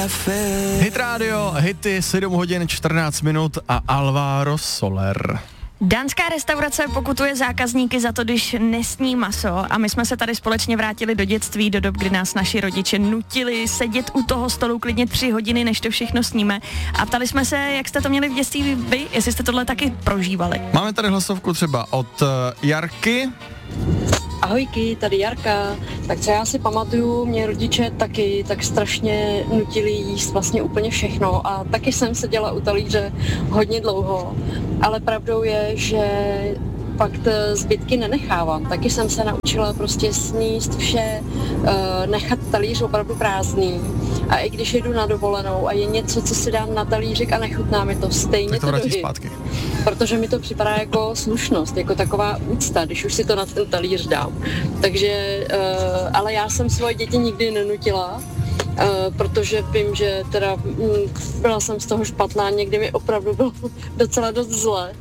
Hit Radio, hity 7 hodin 14 minut a Alvaro Soler. Dánská restaurace pokutuje zákazníky za to, když nesní maso, a my jsme se tady společně vrátili do dětství, do dob, kdy nás naši rodiče nutili sedět u toho stolu klidně 3 hodiny, než to všechno sníme, a ptali jsme se, jak jste to měli v dětství vy, jestli jste tohle taky prožívali. Máme tady hlasovku třeba od Jarky. Ahojky, tady Jarka. Tak co já si pamatuju, mě rodiče taky tak strašně nutili jíst vlastně úplně všechno a taky jsem seděla u talíře hodně dlouho, ale pravdou je, že fakt zbytky nenechávám. Taky jsem se naučila prostě sníst vše, nechat talíř opravdu prázdný. A i když jedu na dovolenou a je něco, co si dám na talířek a nechutná mi to, stejně to dojím. Zpátky. Protože mi to připadá jako slušnost, jako taková úcta, když už si to na ten talíř dám. Takže, ale já jsem svoje děti nikdy nenutila, protože vím, že teda byla jsem z toho špatná, někdy mi opravdu bylo docela dost zle.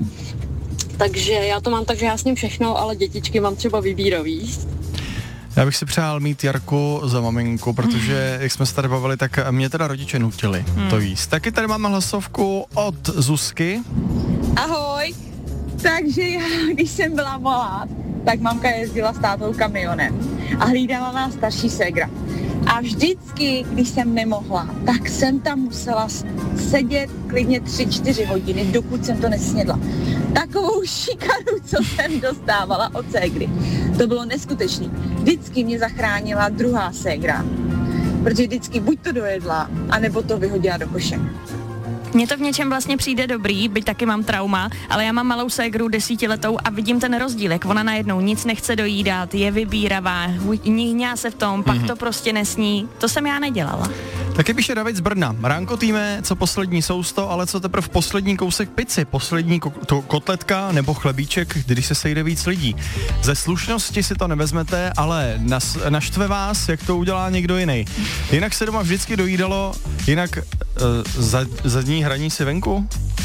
Takže já to mám tak, že já s ním všechno, ale dětičky mám třeba vybíravý. Já bych si přál mít Jarku za maminku, protože, jak jsme se tady bavili, tak mě teda rodiče nutili to jíst. Taky tady máme hlasovku od Zuzky. Ahoj. Takže já, když jsem byla malá, tak mamka jezdila s tátou kamionem a hlídala nás starší ségra. A vždycky, když jsem nemohla, tak jsem tam musela sedět klidně 3-4 hodiny, dokud jsem to nesnědla. Takovou šikanu, co jsem dostávala od ségry. To bylo neskutečný. Vždycky mě zachránila druhá ségra, protože vždycky buď to dojedla, anebo to vyhodila do koše. Mně to v něčem vlastně přijde dobrý, byť taky mám trauma, ale já mám malou ségru 10letou a vidím ten rozdíl, jak ona najednou nic nechce dojídat, je vybíravá, níhňá se v tom, pak to prostě nesní. To jsem já nedělala. Taky píše David z Brna. Ránko týme, co poslední sousto, ale co teprve poslední kousek pici, poslední kotletka nebo chlebíček, když se sejde víc lidí. Ze slušnosti si to nevezmete, ale naštve vás, jak to udělá někdo jiný. Jinak se doma vždycky dojídalo, jinak zadní hraní si venku?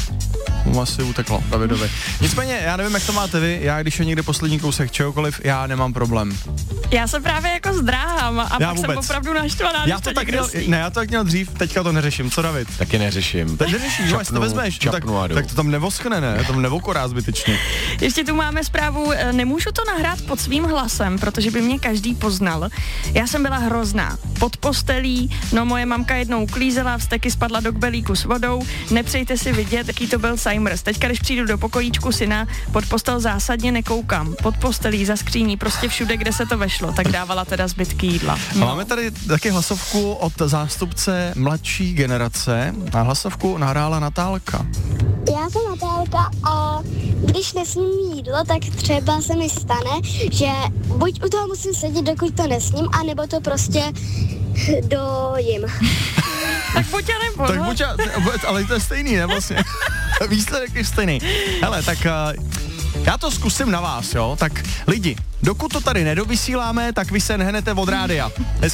Mu asi uteklo Davidovi. Nicméně, já nevím, jak to máte vy, já když je někde poslední kousek čehokoliv, já nemám problém. Já se právě jako zdráhám a já pak vůbec. jsem opravdu naštvaná. Já to tak měl dřív, teďka to neřeším. Co, David? Taky neřeším. Teď neřešíš, až to vezmeš, tak to tam nevoskne, ne? Tam nevokorá zbytečně. Ještě tu máme zprávu, nemůžu to nahrát pod svým hlasem, protože by mě každý poznal. Já jsem byla hrozná. Pod postelí, no moje mamka jednou uklízela, vzteky spadla do kbelíku s vodou, nepřejte si vidět, jaký to byl Simers. Teďka, když přijdu do pokojíčku syna, pod postel zásadně nekoukám. Pod postelí, za skříní, prostě všude, kde se to vešlo, tak dávala teda zbytky jídla. No. A máme tady taky hlasovku od zástupce mladší generace a hlasovku nahrála Natálka. Já jsem Natálka a když nesním jídlo, tak třeba se mi stane, že buď u toho musím sedět, dokud to nesním, anebo to prostě dojím. Tak buď a nebo, tak buď ale to je stejný, ne vlastně? Výsledek je stejný. Hele, tak já to zkusím na vás, jo? Tak lidi, dokud to tady nedovysíláme, tak vy se nehnete od rádia.